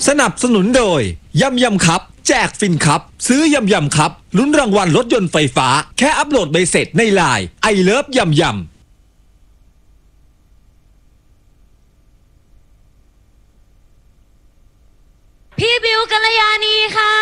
สนับสนุนโดยยำยำครับแจกฟินครับซื้อยำยำครับลุ้นรางวัลรถยนต์ไฟฟ้าแค่อัปโหลดใบเสร็จในไลน์ไอเลิฟยำยำพี่บิวกัลยาณีค่ะ